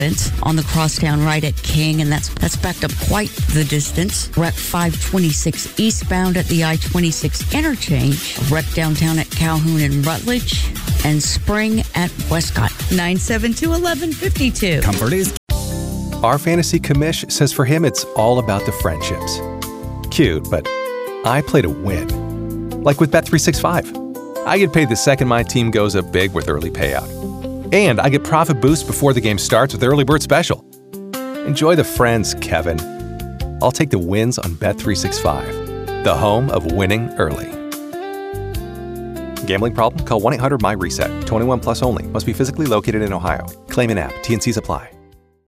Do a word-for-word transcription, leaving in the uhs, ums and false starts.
on the crosstown right at King, and that's that's backed up quite the distance. Wreck five twenty-six eastbound at the I twenty-six interchange. Wreck downtown at Calhoun and Rutledge, and Spring at Westcott. nine seven two, one one five two. Comfort is. Our fantasy commish says for him it's all about the friendships. Cute, but I play to win. Like with Bet three sixty-five. I get paid the second my team goes up big with early payout. And I get profit boost before the game starts with Early Bird Special. Enjoy the friends, Kevin. I'll take the wins on Bet three sixty-five, the home of winning early. Gambling problem? Call one eight hundred M Y RESET. twenty-one plus only. Must be physically located in Ohio. Claim in app. T N Cs apply.